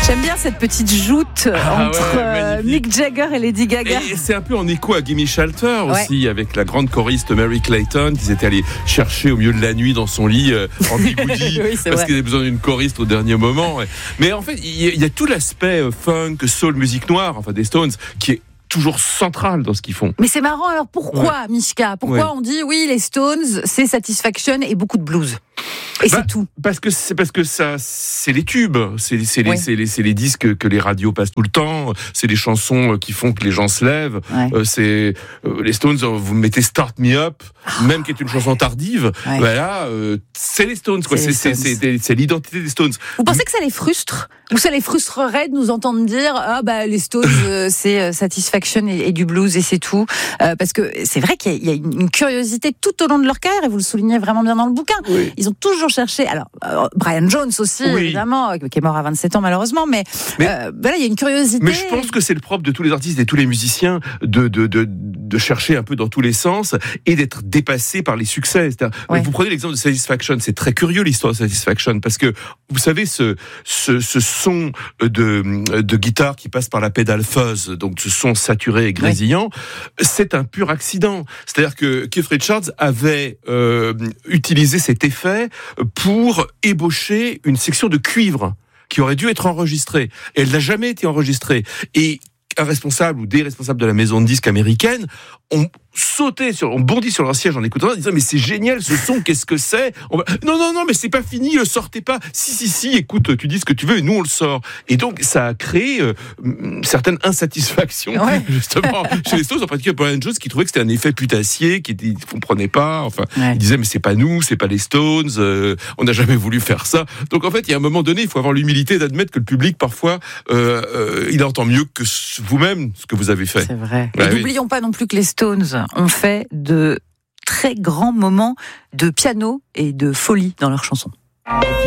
J'aime bien cette petite joute entre Mick Jagger et Lady Gaga. Et c'est un peu en écho à Gimme Shelter aussi, avec la grande choriste Mary Clayton, qu'ils étaient allés chercher au milieu de la nuit dans son lit en bigoudi, oui, parce qu'ils avaient besoin d'une choriste au dernier moment. Mais en fait, il y a tout l'aspect funk, soul, musique noire, enfin des Stones, qui est toujours central dans ce qu'ils font. Mais c'est marrant, alors pourquoi, Mishka ? Pourquoi on dit, oui, les Stones, c'est Satisfaction et beaucoup de blues ? Et c'est tout. Parce que ça, c'est les tubes, c'est les disques que les radios passent tout le temps, c'est les chansons qui font que les gens se lèvent. C'est les Stones. Vous mettez Start Me Up, même qui est une chanson tardive. Voilà, c'est les Stones. Quoi. C'est l'identité des Stones. Vous pensez que ça les frustre ? Ou ça les frustrerait de nous entendre dire les Stones, c'est Satisfaction et du blues et c'est tout. Parce que c'est vrai qu'il y a une curiosité tout au long de leur carrière, et vous le soulignez vraiment bien dans le bouquin. Oui. Ils ont toujours cherché. Alors, Brian Jones aussi, évidemment, qui est mort à 27 ans malheureusement, mais il y a une curiosité. Mais je pense que c'est le propre de tous les artistes et tous les musiciens de chercher un peu dans tous les sens et d'être dépassés par les succès. Vous prenez l'exemple de Satisfaction, c'est très curieux l'histoire de Satisfaction, parce que vous savez ce son de guitare qui passe par la pédale fuzz, donc ce son saturé et grésillant, c'est un pur accident. C'est-à-dire que Keith Richards avait utilisé cet effet pour ébaucher une section de cuivre qui aurait dû être enregistrée. Et elle n'a jamais été enregistrée. Et un responsable ou des responsables de la maison de disques américaine ont bondi sur leur siège en écoutant, en disant mais c'est génial ce son, qu'est-ce que c'est ? Non, mais c'est pas fini, le sortez pas. Si, écoute, tu dis ce que tu veux et nous on le sort. Et donc ça a créé une certaine insatisfaction justement chez les Stones, en particulier Brian Jones, qui trouvait que c'était un effet putassier, qui ne comprenait pas. Enfin, il disait mais c'est pas nous, c'est pas les Stones, on n'a jamais voulu faire ça. Donc en fait, il y a un moment donné, il faut avoir l'humilité d'admettre que le public parfois il entend mieux que vous-même ce que vous avez fait. C'est vrai. Et n'oublions pas non plus que les Stones ont fait de très grands moments de piano et de folie dans leurs chansons.